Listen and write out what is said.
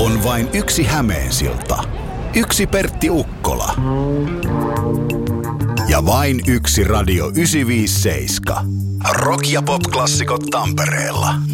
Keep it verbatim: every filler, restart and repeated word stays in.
On vain yksi Hämeensilta. Yksi Pertti Ukkola. Ja vain yksi Radio yhdeksänsataaviisikymmentäseitsemän. Rock- ja pop-klassikot Tampereella.